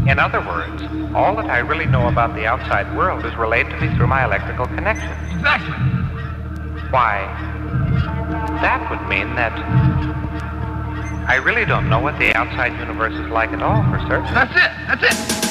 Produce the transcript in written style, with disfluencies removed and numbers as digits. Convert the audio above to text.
In other words, all that I really know about the outside world is relayed to me through my electrical connections. Exactly. Why, that would mean that I really don't know what the outside universe is like at all, for certain. That's it.